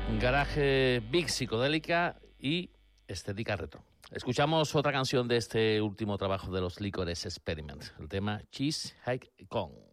Garage big psicodélica y estética retro. Escuchamos otra canción de este último trabajo de los Licores Experiment, el tema Cheese Hike Kong.